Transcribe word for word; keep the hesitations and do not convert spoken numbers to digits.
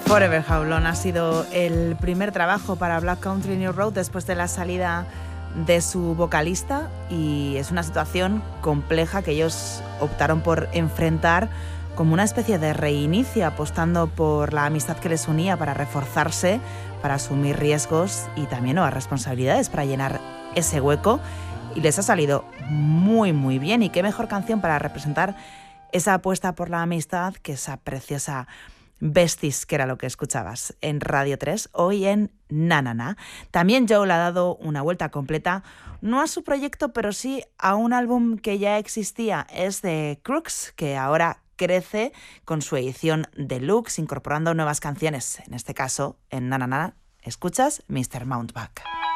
Forever How Long ha sido el primer trabajo para Black Country New Road después de la salida de su vocalista, y es una situación compleja que ellos optaron por enfrentar como una especie de reinicio, apostando por la amistad que les unía para reforzarse, para asumir riesgos y también nuevas responsabilidades para llenar ese hueco, y les ha salido muy muy bien. Y qué mejor canción para representar esa apuesta por la amistad que esa preciosa Besties, que era lo que escuchabas en Radio tres, hoy en Na Na Na. También Joel ha dado una vuelta completa, no a su proyecto, pero sí a un álbum que ya existía, es de Crooks, que ahora crece con su edición deluxe, incorporando nuevas canciones. En este caso, en Na Na Na, escuchas mister Mountback.